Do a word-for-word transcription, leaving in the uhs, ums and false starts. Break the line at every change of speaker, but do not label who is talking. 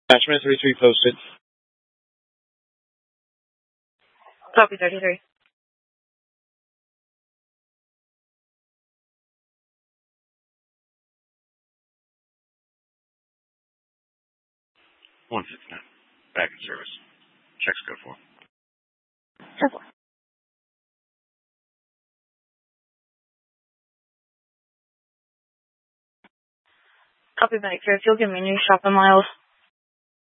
Attachment thirty-three posted.
Copy thirty-three.
one sixty-nine. Back in service. Checks code four.
ten four. Copy back here. If you'll give me new shopping miles.